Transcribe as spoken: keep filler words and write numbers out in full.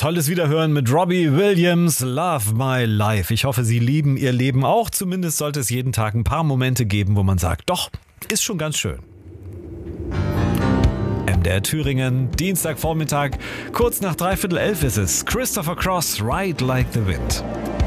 Tolles Wiederhören mit Robbie Williams, Love My Life. Ich hoffe, Sie lieben Ihr Leben auch. Zumindest sollte es jeden Tag ein paar Momente geben, wo man sagt, doch, ist schon ganz schön. M D R Thüringen, Dienstagvormittag, kurz nach dreiviertel elf ist es. Christopher Cross, Ride Like the Wind.